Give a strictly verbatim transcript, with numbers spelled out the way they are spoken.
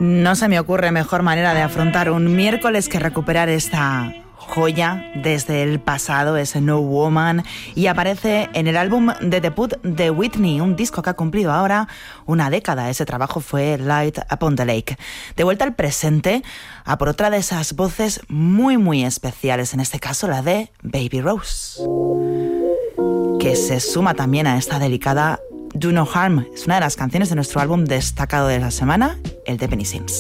No se me ocurre mejor manera de afrontar un miércoles que recuperar esta joya desde el pasado, es No Woman, y aparece en el álbum de debut de Whitney, un disco que ha cumplido ahora una década. Ese trabajo fue Light Upon the Lake. De vuelta al presente, a por otra de esas voces muy muy especiales, en este caso la de Baby Rose, que se suma también a esta delicada Do No Harm. Es una de las canciones de nuestro álbum destacado de la semana, el de Benny Sims.